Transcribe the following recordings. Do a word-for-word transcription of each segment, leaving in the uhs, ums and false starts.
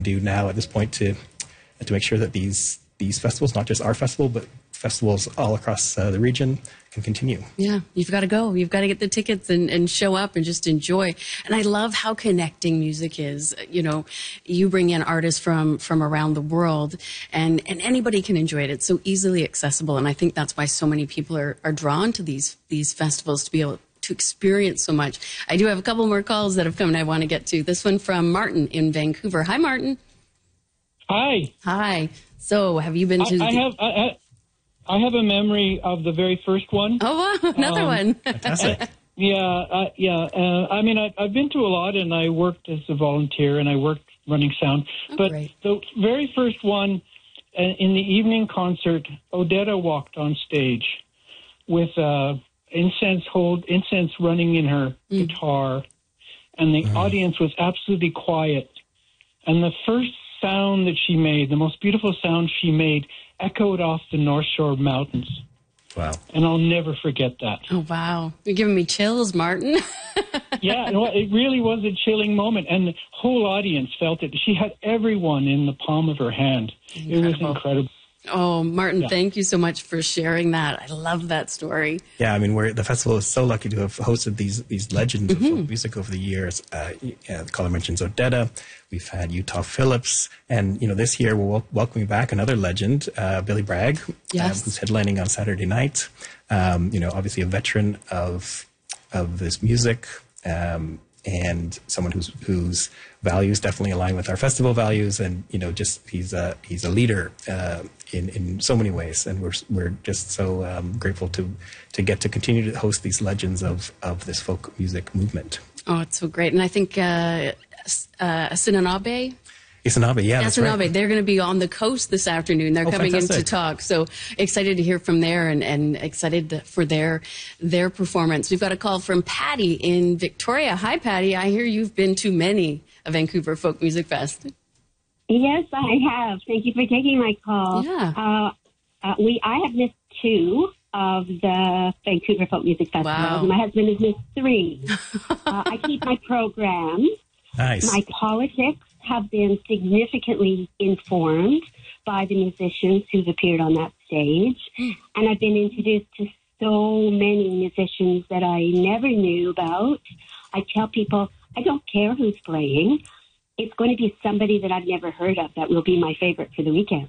do now at this point to to make sure that these these festivals, not just our festival, but festivals all across uh, the region, can continue. Yeah, you've got to go. You've got to get the tickets and, and show up and just enjoy. And I love how connecting music is. You know, you bring in artists from, from around the world, and, and anybody can enjoy it. It's so easily accessible. And I think that's why so many people are, are drawn to these, these festivals, to be able to experience so much. I do have a couple more calls that have come and I want to get to. This one from Martin in Vancouver. Hi, Martin. Hi. Hi. So have you been to... I, I have... I, I, I have a memory of the very first one. Oh, wow. Another um, one. Fantastic. Yeah, uh, yeah. Uh, I mean, I, I've been to a lot, and I worked as a volunteer, and I worked running sound. Oh, but great. The very first one, uh, in the evening concert, Odetta walked on stage with uh, incense hold incense running in her mm. guitar, and the mm. audience was absolutely quiet. And the first sound that she made, the most beautiful sound she made, echoed off the North Shore Mountains. Wow. And I'll never forget that. Oh, wow. You're giving me chills, Martin. Yeah, well, it really was a chilling moment, and the whole audience felt it. She had everyone in the palm of her hand. Incredible. It was incredible. Oh, Martin, yeah. Thank you so much for sharing that. I love that story. Yeah, I mean, we're, the festival is so lucky to have hosted these these legends mm-hmm. of folk music over the years. Uh, yeah, the caller mentions Odetta. We've had Utah Phillips. And, you know, this year we're wel- welcoming back another legend, uh, Billy Bragg, yes. um, who's headlining on Saturday night. Um, you know, obviously a veteran of of this music, um, and someone whose whose values definitely align with our festival values, and you know, just he's a he's a leader uh, in in so many ways, and we're we're just so um, grateful to to get to continue to host these legends of of this folk music movement. Oh, it's so great, and I think uh, uh, Sinanabe. Isanabe, yeah, that's Isanabe, right. They're going to be on the coast this afternoon. They're oh, coming fantastic. in to talk. So excited to hear from there, and, and excited for their their performance. We've got a call from Patty in Victoria. Hi, Patty. I hear you've been to many a Vancouver Folk Music Fest. Yes, I have. Thank you for taking my call. Yeah. Uh, uh, we I have missed two of the Vancouver Folk Music Festival. Wow. My husband has missed three. uh, I keep my programs. Nice. My politics have been significantly informed by the musicians who've appeared on that stage. And I've been introduced to so many musicians that I never knew about. I tell people, I don't care who's playing. It's going to be somebody that I've never heard of that will be my favorite for the weekend.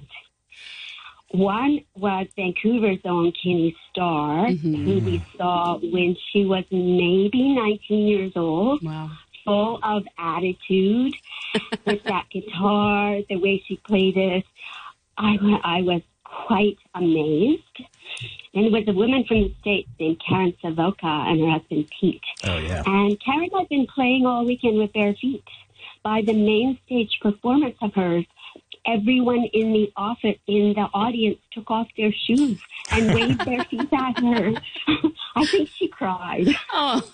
One was Vancouver's own Kenny Starr, mm-hmm. who we saw when she was maybe nineteen years old. Wow. Full of attitude with that guitar, the way she played it. I, I was quite amazed. And it was a woman from the States named Karen Savoca and her husband Pete. Oh, yeah. And Karen had been playing all weekend with bare feet. By the main stage performance of hers, everyone in the office, in the audience, took off their shoes and waved their feet at her. I think she cried. Oh.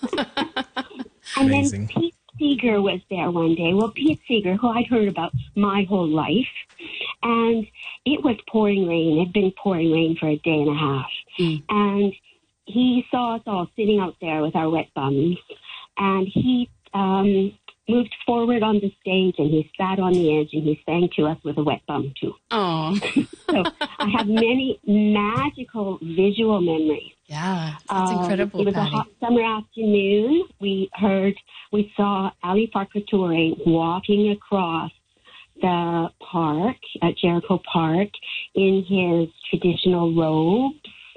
And Amazing. then Pete Seeger was there one day. Well, Pete Seeger, who I'd heard about my whole life, and it was pouring rain. It had been pouring rain for a day and a half. Mm. And he saw us all sitting out there with our wet bums, and he um, moved forward on the stage, and he sat on the edge, and he sang to us with a wet bum, too. Oh. So I have many magical visual memories. Yeah, that's um, incredible, It was Patty. a hot summer afternoon. We heard, we saw Ali Farka Touré walking across the park at Jericho Park in his traditional robes,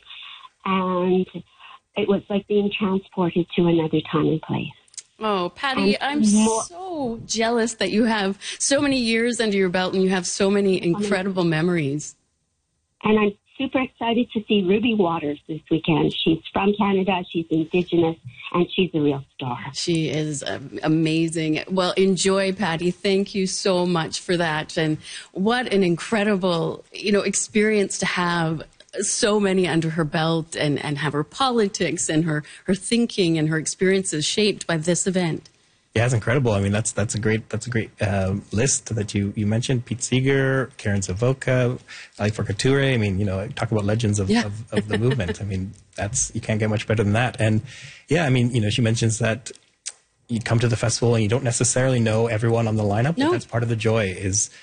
and it was like being transported to another time and place. Oh, Patty, And I'm more- so jealous that you have so many years under your belt and you have so many incredible memories. And I'm super excited to see Ruby Waters this weekend. She's from Canada, she's Indigenous, and she's a real star. She is um, amazing. Well, enjoy, Patty. Thank you so much for that. And what an incredible, you know, experience to have so many under her belt, and, and have her politics and her, her thinking and her experiences shaped by this event. Yeah, it's incredible. I mean, that's that's a great that's a great uh, list that you, you mentioned. Pete Seeger, Karen Savoca, Ali Farka Touré. I mean, you know, talk about legends of, Yeah. of, of the movement. I mean, that's you can't get much better than that. And yeah, I mean, you know, she mentions that you come to the festival and you don't necessarily know everyone on the lineup. No. But that's part of the joy is